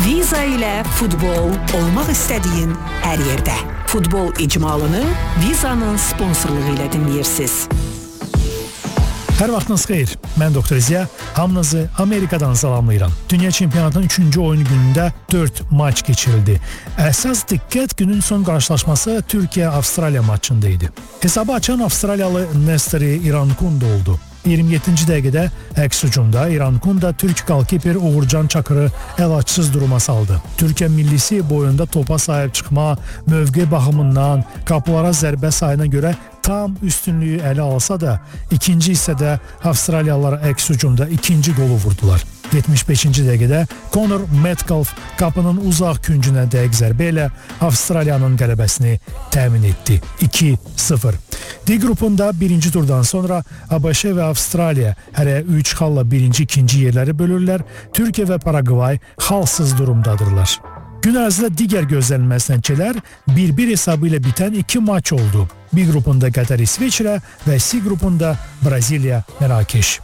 Viza ilə futbol olmaq istədiyin hər yerdə. Futbol icmalını Vizanın sponsorluğu ilə dinləyirsiniz. Hər vaxtınız xeyir. Mən Doktor Ziya, hamınızı Amerikadan salamlayıram. Dünya çempionatının 3-cü oyun günündə 4 maç keçirildi. Əsas diqqət günün son qarşılaşması Türkiyə-Avstraliya maçında idi. Hesabı açan Avstraliyalı Nesteri İrankunda oldu. 27-ci dəqiqədə əks hücumda İrankunda Türk qalkiper Uğurcan Çakırı əlacsız duruma saldı. Türkiyə millisi boyunda topa sahib çıxma, mövqe baxımından, qapılara zərbə sayına görə tam üstünlüyü ələ alsa da, ikinci hissədə Avstraliyalılar əks hücumda ikinci qolu vurdular. 75-ci dəqiqədə Conor Metcalf qapının uzaq küncünə dəqiq zərbə ilə Avstraliyanın qələbəsini təmin etdi. 2-0. D qrupunda birinci turdan sonra ABŞ və Avstraliya hərə 3 xalla birinci-ikinci yerləri bölürlər. Türkiyə və Paragvay xalsız durumdadırlar. Gün ərzində digər gözlənilməz nəticələr 1-1 hesabı ilə bitən 2 maç oldu. B qrupunda Qətər İsveçrə və C qrupunda Braziliya Mərakeş.